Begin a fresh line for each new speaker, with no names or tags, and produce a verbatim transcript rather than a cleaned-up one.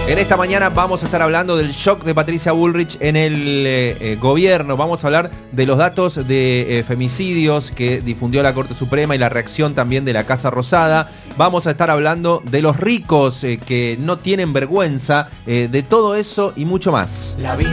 En esta mañana vamos a estar hablando del shock de Patricia Bullrich en el eh, eh, gobierno. Vamos a hablar de los datos de eh, femicidios que difundió la Corte Suprema y la reacción también de la Casa Rosada. Vamos a estar hablando de los ricos eh, que no tienen vergüenza, eh, de todo eso y mucho más.
La vida